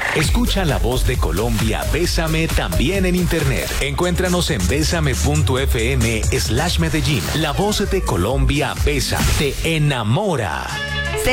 Escucha La Voz de Colombia, Bésame también en internet. Encuéntranos en besame.fm/Medellín. La Voz de Colombia, Bésame, te enamora.